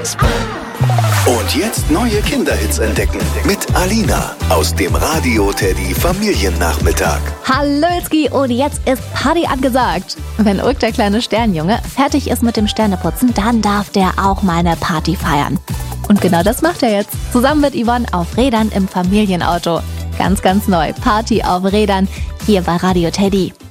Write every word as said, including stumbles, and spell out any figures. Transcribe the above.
Und jetzt neue Kinderhits entdecken mit Alina aus dem Radio Teddy Familiennachmittag. Hallo Itzki, und jetzt ist Party angesagt. Wenn Ulk, der kleine Sternjunge, fertig ist mit dem Sterneputzen, dann darf der auch mal eine Party feiern. Und genau das macht er jetzt. Zusammen mit Yvonne auf Rädern im Familienauto. Ganz, ganz neu. Party auf Rädern hier bei Radio Teddy.